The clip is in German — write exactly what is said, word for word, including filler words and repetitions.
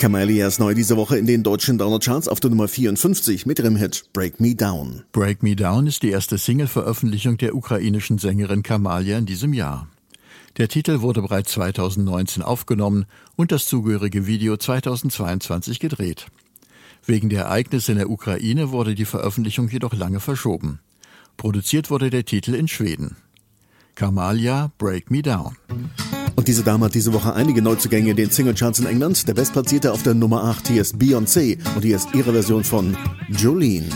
Kamalia ist neu diese Woche in den deutschen Download-Charts auf der Nummer vierundfünfzig mit ihrem Hit Break Me Down. Break Me Down ist die erste Single-Veröffentlichung der ukrainischen Sängerin Kamalia in diesem Jahr. Der Titel wurde bereits zweitausendneunzehn aufgenommen und das zugehörige Video zweitausendzweiundzwanzig gedreht. Wegen der Ereignisse in der Ukraine wurde die Veröffentlichung jedoch lange verschoben. Produziert wurde der Titel in Schweden. Kamalia, Break Me Down. Und diese Dame hat diese Woche einige Neuzugänge in den Singlecharts in England. Der Bestplatzierte auf der Nummer acht, hier ist Beyoncé und hier ist ihre Version von Jolene.